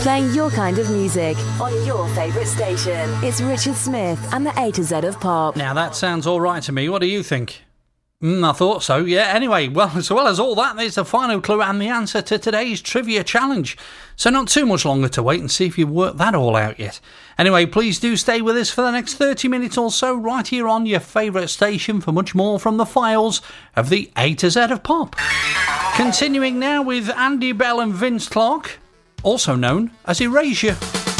Playing your kind of music on your favourite station. It's Richard Smith and the A to Z of Pop. Now that sounds all right to me. What do you think? I thought so, yeah. Anyway, well, as well as all that, there's the final clue and the answer to today's trivia challenge. So not too much longer to wait and see if you've worked that all out yet. Anyway, please do stay with us for the next 30 minutes or so right here on your favourite station for much more from the files of the A to Z of Pop. Continuing now with Andy Bell and Vince Clarke, also known as Erasure.